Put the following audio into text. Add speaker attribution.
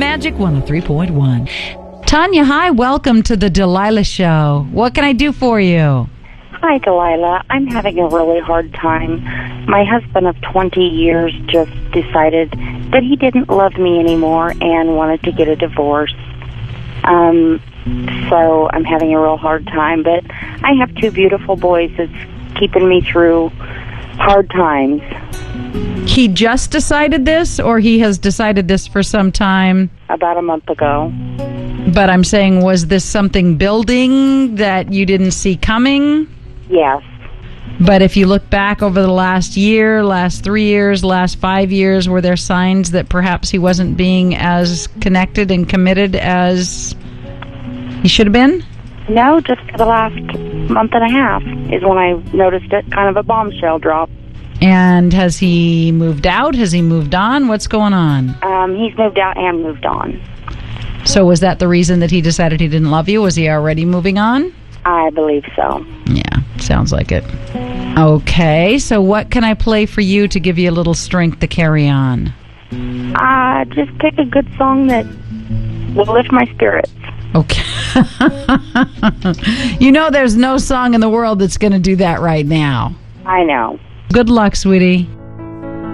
Speaker 1: Magic 103.1. Tanya, hi. Welcome to the Delilah Show. What can I do for you?
Speaker 2: Hi, Delilah. I'm having a really hard time. My husband of 20 years just decided that he didn't love me anymore and wanted to get a divorce. So I'm having a real hard time. But I have two beautiful boys that's keeping me through hard times.
Speaker 1: He just decided this, or he has decided this for some time?
Speaker 2: About a month ago.
Speaker 1: But I'm saying, was this something building that you didn't see coming?
Speaker 2: Yes.
Speaker 1: But if you look back over the last year, last 3 years, last 5 years, were there signs that perhaps he wasn't being as connected and committed as he should have been?
Speaker 2: No, just for the last month and a half is when I noticed it, kind of a bombshell drop.
Speaker 1: And has he moved out? Has he moved on? What's going on?
Speaker 2: He's moved out and moved on.
Speaker 1: So was that the reason that he decided he didn't love you? Was he already moving on?
Speaker 2: I believe so.
Speaker 1: Yeah, sounds like it. Okay, so what can I play for you to give you a little strength to carry on?
Speaker 2: Just pick a good song that will lift my spirits.
Speaker 1: Okay. You know there's no song in the world that's going to do that right now.
Speaker 2: I know.
Speaker 1: Good luck, sweetie.